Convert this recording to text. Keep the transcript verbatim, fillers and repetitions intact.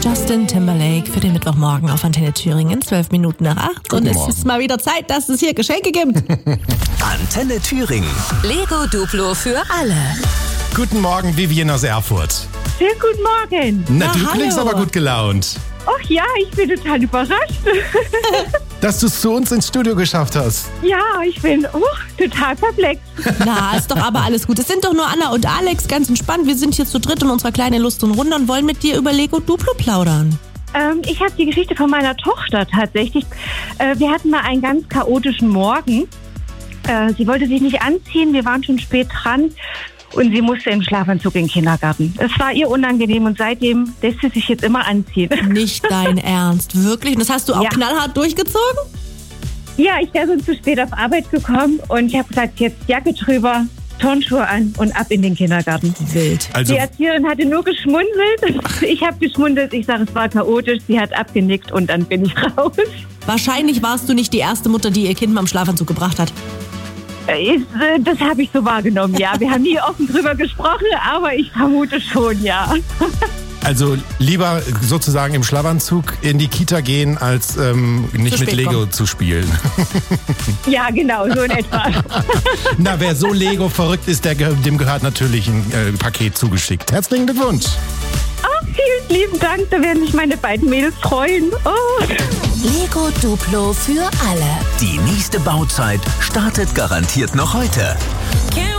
Justin Timberlake für den Mittwochmorgen auf Antenne Thüringen in zwölf Minuten nach acht. Und es ist mal wieder Zeit, dass es hier Geschenke gibt. Antenne Thüringen. Lego Duplo für alle. Guten Morgen, Vivian aus Erfurt. Schönen guten Morgen. Na, Na, du hallo. klingst aber gut gelaunt. Ach ja, ich bin total überrascht. Dass du es zu uns ins Studio geschafft hast. Ja, ich bin oh, total perplex. Na, ist doch aber alles gut. Es sind doch nur Anna und Alex, ganz entspannt. Wir sind hier zu dritt in unserer kleinen Lust und Runde und wollen mit dir über Lego Duplo plaudern. Ähm, ich habe die Geschichte von meiner Tochter tatsächlich. Äh, wir hatten mal einen ganz chaotischen Morgen. Äh, sie wollte sich nicht anziehen, wir waren schon spät dran. Und sie musste im Schlafanzug in den Kindergarten. Es war ihr unangenehm und seitdem lässt sie sich jetzt immer anziehen. Nicht dein Ernst, wirklich? Und das hast du auch Ja. knallhart durchgezogen? Ja, ich wäre sonst zu spät auf Arbeit gekommen und ich habe gesagt, jetzt Jacke drüber, Turnschuhe an und ab in den Kindergarten. Wild. Also, Die Erzieherin hatte nur geschmunzelt. Ich habe geschmunzelt. Ich sage, es war chaotisch. Sie hat abgenickt und dann bin ich raus. Wahrscheinlich warst du nicht die erste Mutter, die ihr Kind mal im Schlafanzug gebracht hat. Ist, äh, das habe ich so wahrgenommen, ja. Wir haben nie offen drüber gesprochen, aber ich vermute schon, ja. also lieber sozusagen im Schlafanzug in die Kita gehen, als ähm, nicht Zu mit spät Lego kommen. zu spielen. Ja, genau, so in etwa. Na, wer so Lego verrückt ist, der, ge- dem gehört natürlich ein äh, Paket zugeschickt. Herzlichen Glückwunsch. Oh, vielen lieben Dank, da werden sich meine beiden Mädels freuen. Oh. Lego Duplo für alle. Die nächste Bauzeit startet garantiert noch heute.